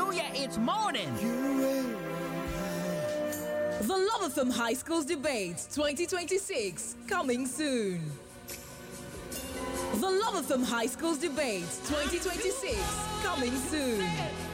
Oh yeah, it's morning. The Love FM High Schools Debates 2026 coming soon. The Love FM High Schools Debates 2026 coming soon.